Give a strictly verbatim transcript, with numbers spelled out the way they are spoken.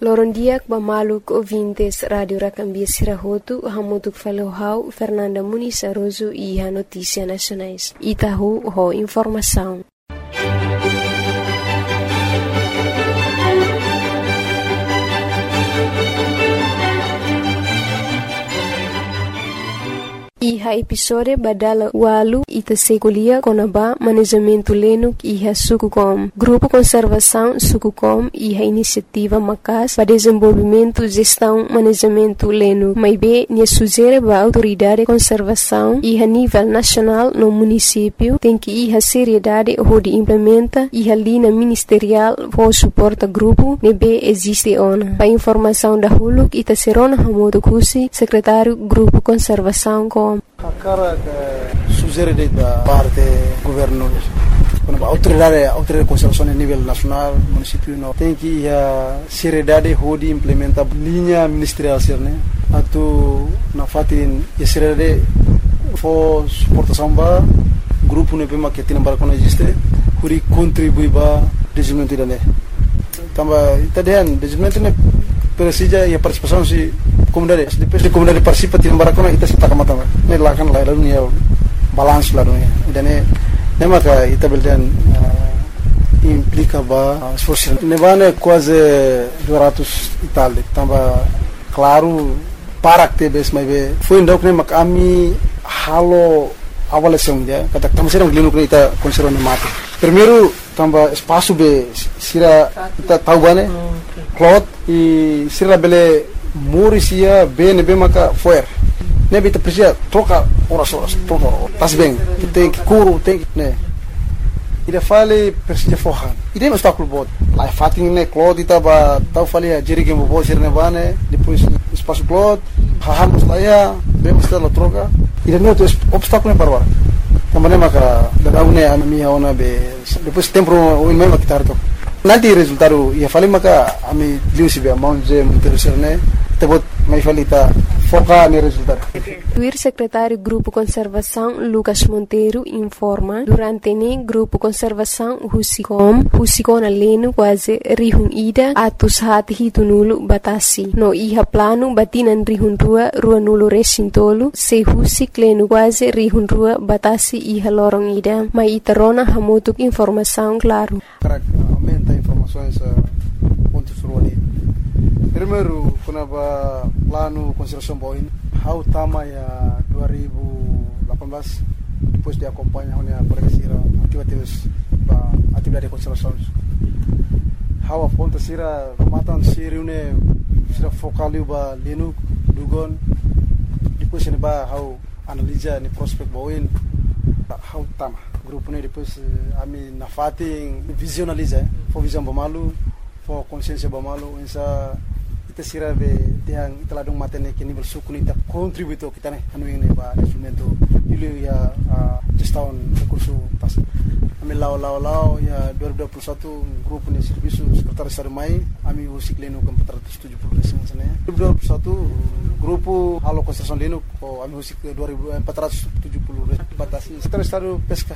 Loron dia bamaluk ouvintes Radio Rakambia Sirahotu, hamutuk falohau Fernanda Muniz Aroso e a Notícia Nacionais. Itahu ho informação. Iha episode badala walu ita sekulia konaba manejamento lenuk iha Sukucom. Grupo Conservação Sukucom iha iniciativa Macas para desenvolvimento, gestão, manejamento lenuk. Mas bem, nia sugere ba autoridade de conservação iha nível nacional no município tem que iha seriedade onde implementa iha linha ministerial for suporta grupo nebe existe ona. Para informação da huluk ita serona hamodo kusi secretário Grupo Conservação com A cara que sugere da parte do governo, quando a autoridade, a autoridade de conservação a nível nacional, município, não tem que a seriedade de implementar linha ministerial, né? Atu na fatin a seriedade for suportação ba grupo ne pema que tem para quando existe, por contribuir ba desenvolvimento da né. Tamba itadian desenvolvimento ne precisa a participação se comunidade, depois de comunidade participa di barakona kita sita kamata ne lakan la lalu ya balance la dunia dan ne maka ita beldan implica ba esforço ne vane quase duzentos itali tamba claro para que bes mai be foi ndok ne mak ami halo avaliação dia kata tamo serang lino que ita conserva ne mate primeiro tamba espaço be sira ita tahu bane cloth e sira bele Morisia bem bem maka foer. Ne bita precisa troca horas horas troca. Tas bem. Tem que curo tem que né. Ida fale precisa forrar. Ida mas tá com bot. Lá fatin ne cloth ita ba tau fale a jeri que mo bo ser ne bane depois espaço cloth. Hahamos lá ya bem mostrar la troca. Ida não tem obstáculo ne parwa. Também maka da une a minha ona be depois tempo o mesmo que tarto. Nanti resultado ia fale maka ami liu sibe amount je interessar ne tebut mai falita foca no resultado. O secretário Grupo Conservação Lucas Monteiro informa durante ne Grupo Conservação Husicom Husicona leno quase rihun ida atus hat hitunulu batasi no iha plano batinan rihun rua rua nulu resintolu se husik leno quase rihun rua batasi iha lorong ida mai iterona hamutuk informação claro. Aumenta informações pontos ruali. Primeiro, quando a plano conservação boin, how tama ya dua ribu lapan belas depois de acompanhar a progressira atividades ba atividade de conservação. How a ponta sira matan siri une sira focaliu ba lenu dugon depois ne ba how analisa ni prospect boin how tama grupo ne depois ami na fating visualiza for visão bamalu for consciência bamalu insa ita sira be tiang ita ladung matene ke nível suku ita contributo kita ne anu ini ba instrumento ilu ya gestão recurso tas ami lao lao lao ya dua ribu dua puluh satu grupo ne serviço sekretaris sarmai ami husik lenu ke empat ratus tujuh puluh desa sana dua ribu dua puluh satu grupo halo konstruksi lenu ko ami husik ke dua ribu empat ratus tujuh puluh batasi sekretaris pesca